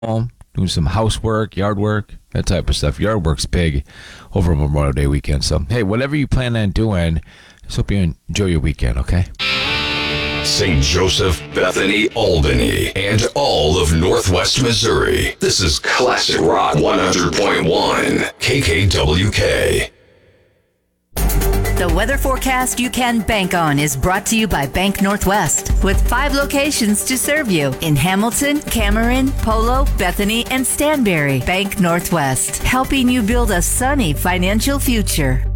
home, doing some housework, yard work, that type of stuff. Yard work's big over Memorial Day weekend. So, hey, whatever you plan on doing, just hope you enjoy your weekend, okay? St. Joseph, Bethany, Albany, and all of Northwest Missouri. This is Classic Rock 100.1 KKWK. The weather forecast you can bank on is brought to you by Bank Northwest, with 5 locations to serve you in Hamilton, Cameron, Polo, Bethany, and Stanberry. Bank Northwest, helping you build a sunny financial future.